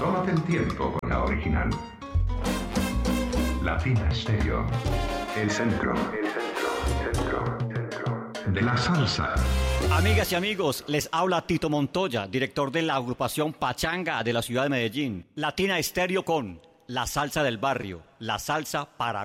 tómate el tiempo con la original. Latina Stereo. El centro de la salsa. Amigas y amigos, les habla Tito Montoya, director de la agrupación Pachanga de la ciudad de Medellín. Latina Estéreo con la salsa del barrio, la salsa para